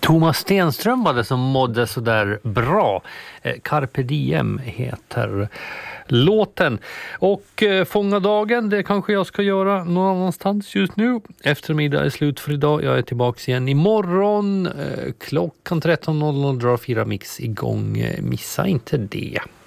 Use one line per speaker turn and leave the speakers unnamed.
Thomas Stenström var det som mådde så där bra. Carpe Diem heter låten. Och fånga dagen, det kanske jag ska göra någon annanstans just nu. Eftermiddag är slut för idag. Jag är tillbaka igen imorgon. Klockan 13.00 drar 4 Mix igång. Missa inte det.